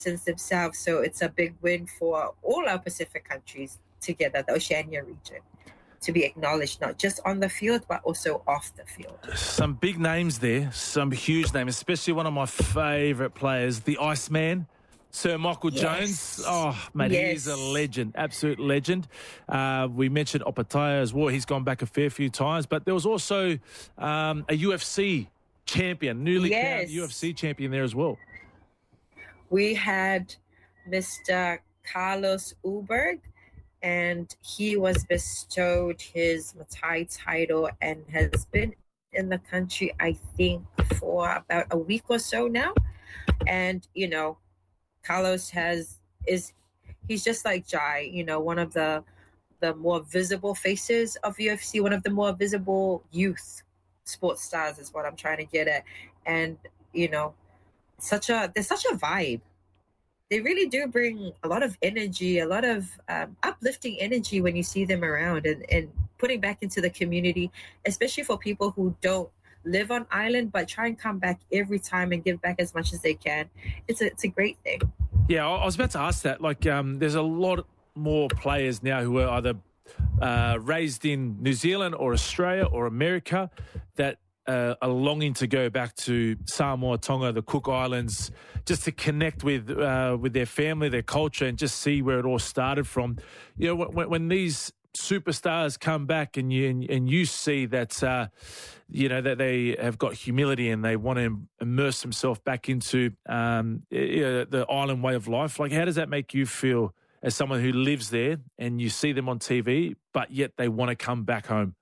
themselves. So it's a big win for all our Pacific countries together, the Oceania region, to be acknowledged, not just on the field, but also off the field. Some big names there, some huge names, especially one of my favourite players, the Iceman, Sir Michael Jones. Oh, mate, he's a legend, absolute legend. We mentioned Opataya as well. He's gone back a fair few times. But there was also a UFC champion, newly crowned UFC champion there as well. We had Mr. Carlos Ulberg, and he was bestowed his Muay title and has been in the country, I think, for about a week or so now. And, you know, Carlos he's just like Jai, you know, one of the more visible faces of UFC, one of the more visible youth sports stars is what I'm trying to get at. And, you know, there's such a vibe. They really do bring a lot of energy, a lot of uplifting energy when you see them around and putting back into the community, especially for people who don't live on island but try and come back every time and give back as much as they can. It's a great thing. Yeah, I was about to ask that. Like, there's a lot more players now who are either raised in New Zealand or Australia or America that are longing to go back to Samoa, Tonga, the Cook Islands, just to connect with their family, their culture, and just see where it all started from. You know, when these superstars come back and you see that you know that they have got humility and they want to immerse themselves back into the island way of life. Like, how does that make you feel as someone who lives there and you see them on TV, but yet they want to come back home?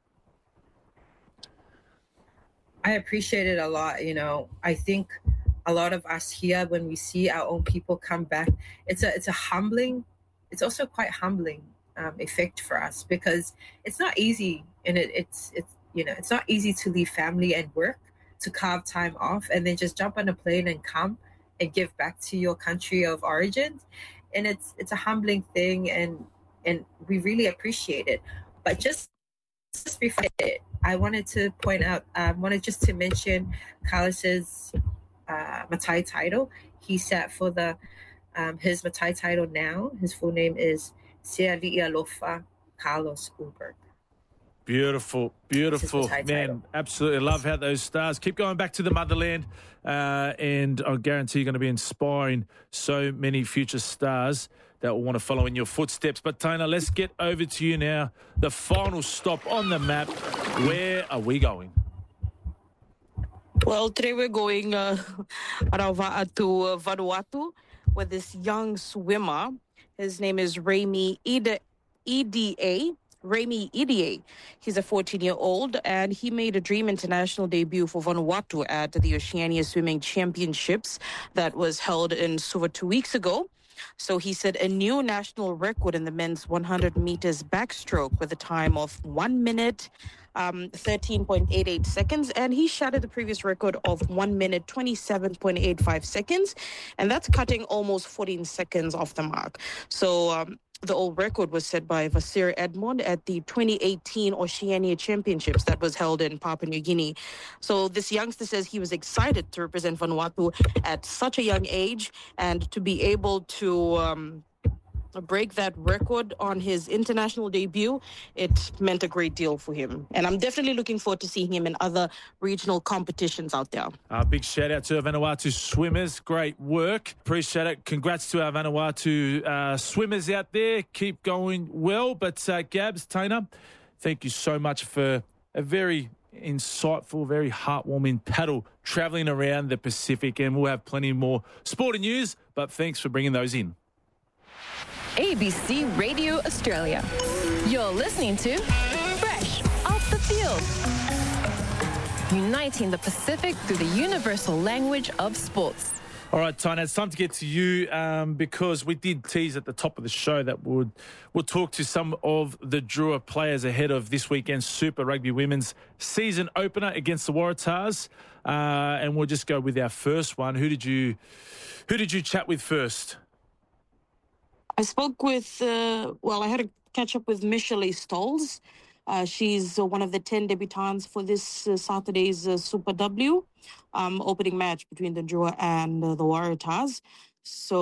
I appreciate it a lot. You know, I think a lot of us here, when we see our own people come back, it's also quite humbling effect for us, because it's not easy, and it's you know, it's not easy to leave family and work, to carve time off and then just jump on a plane and come and give back to your country of origin. And it's a humbling thing, and we really appreciate it. But just before it, I wanted to point out, just to mention Carlos's Muay title. He sat for his Muay title now. His full name is Seali'ialofa Carlos Ulberg. Beautiful, beautiful. Man, absolutely love how those stars keep going back to the motherland, and I guarantee you're going to be inspiring so many future stars that will want to follow in your footsteps. But Taina, let's get over to you now. The final stop on the map. Where are we going? Well, today we're going to Vanuatu with this young swimmer. His name is Remi Idia. Remi Idia. He's a 14-year-old, and he made a dream international debut for Vanuatu at the Oceania Swimming Championships that was held in Suva 2 weeks ago. So he set a new national record in the men's 100 meters backstroke with a time of 1 minute, 13.88 seconds. And he shattered the previous record of 1 minute, 27.85 seconds. And that's cutting almost 14 seconds off the mark. So the old record was set by Vasir Edmond at the 2018 Oceania Championships that was held in Papua New Guinea. So this youngster says he was excited to represent Vanuatu at such a young age, and to be able to break that record on his international debut, it meant a great deal for him. And I'm definitely looking forward to seeing him in other regional competitions out there. Big shout out to our Vanuatu swimmers. Great work. Appreciate it. Congrats to our Vanuatu swimmers out there. Keep going well. But Gabs, Taina, thank you so much for a very insightful, very heartwarming paddle travelling around the Pacific. And we'll have plenty more sporting news, but thanks for bringing those in. ABC Radio Australia. You're listening to Fresh Off the Field. Uniting the Pacific through the universal language of sports. All right, Taina, it's time to get to you because we did tease at the top of the show that we'll talk to some of the Drua players ahead of this weekend's Super Rugby Women's season opener against the Waratahs. And we'll just go with our first one. Who did you chat with first? I spoke with, I had a catch up with Michelle Stolz. She's one of the 10 debutants for this Saturday's Super W opening match between the Drua and the Waratahs. So